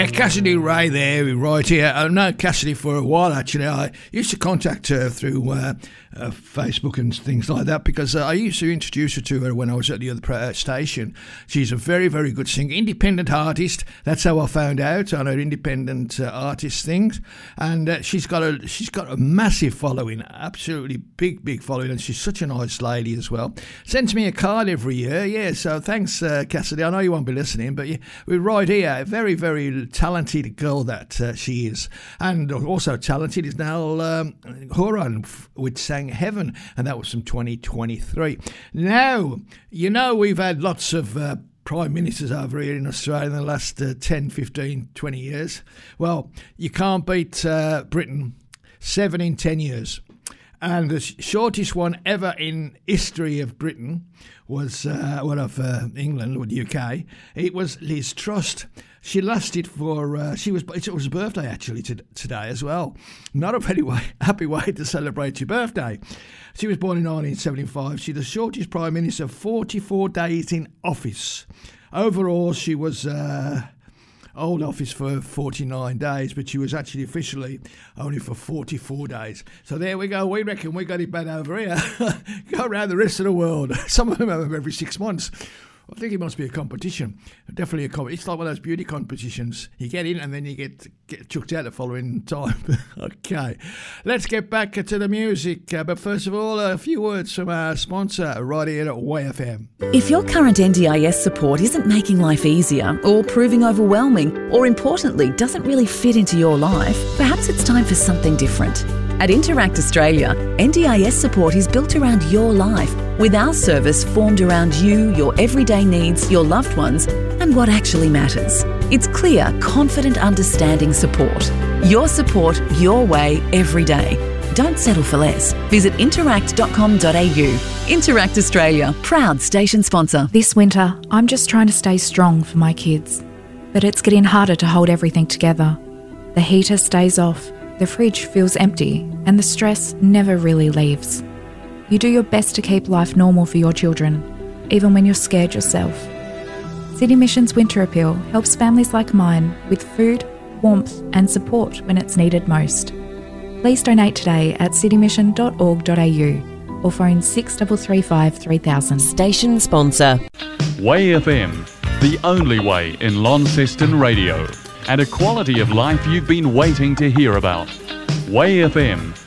Yeah, Cassidy Ray there, right here. I've known Cassidy for a while, actually. I used to contact her through Facebook and things like that because I used to introduce her to her when I was at the other station. She's a very, very good singer, independent artist. That's how I found out on her independent artist things. And she's got a massive following, absolutely big following, and she's such a nice lady as well. Sends me a card every year, yeah, so thanks, Cassidy. I know you won't be listening, but we're right here. A very, very talented girl that she is. And also talented is now Horan, which sang Heaven, and that was from 2023. Now, you know, we've had lots of prime ministers over here in Australia in the last 10, 15, 20 years. Well, you can't beat Britain. 7 in 10 years. And the shortest one ever in history of Britain was, of England or the UK, it was Liz Truss. She lasted for, it was a birthday actually today as well. Not a very happy way to celebrate your birthday. She was born in 1975. She's the shortest Prime Minister, 44 days in office. Overall, she was old office for 49 days, but she was actually officially only for 44 days. So there we go. We reckon we got it bad over here. Go around the rest of the world. Some of them have them every 6 months. I think it must be a competition. Definitely a competition. It's like one of those beauty competitions. You get in and then you get chucked out the following time. Okay. Let's get back to the music. But first of all, a few words from our sponsor right here at YFM. If your current NDIS support isn't making life easier or proving overwhelming or importantly doesn't really fit into your life, perhaps it's time for something different. At Interact Australia, NDIS support is built around your life, with our service formed around you, your everyday needs, your loved ones, and what actually matters. It's clear, confident, understanding support. Your support, your way, every day. Don't settle for less. Visit interact.com.au. Interact Australia, proud station sponsor. This winter, I'm just trying to stay strong for my kids. But it's getting harder to hold everything together. The heater stays off, the fridge feels empty, and the stress never really leaves. You do your best to keep life normal for your children, even when you're scared yourself. City Mission's Winter Appeal helps families like mine with food, warmth and support when it's needed most. Please donate today at citymission.org.au or phone 6335 3000. Station sponsor. YFM, the only way in Launceston radio, and a quality of life you've been waiting to hear about. YFM